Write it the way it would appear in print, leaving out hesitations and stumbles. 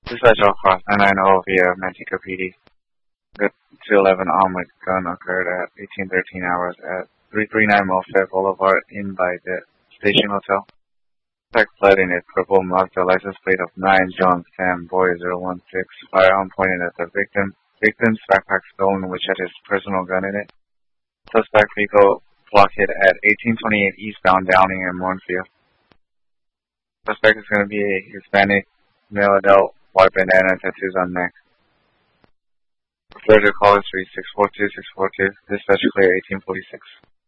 Dispatch all cross 990 via Manteca PD. The 211 armored gun occurred at 1813 hours at 339 Moffett Boulevard in by the Station Hotel. Suspect fled in a purple Mazda license plate of 9 John Sam Boy 016, firearm pointed at the victim's backpack stolen, which had his personal gun in it. Suspect vehicle blockade at 1828 eastbound Downing and Moorfield. Suspect is going to be a Hispanic male adult, white bandana, tattoos on neck. Further call is 642-642. Dispatch clear 1846.